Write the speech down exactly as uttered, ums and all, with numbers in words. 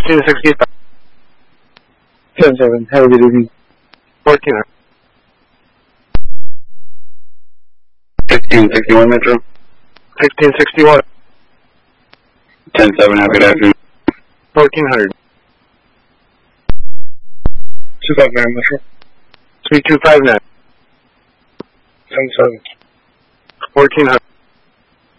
fifteen sixty-five. ten seven, have a good evening. fourteen hundred. fifteen sixty-one Metro. fifteen sixty-one. ten seven, have a good afternoon. fourteen hundred. two five nine Metro. three two five nine. ten seven. fourteen hundred.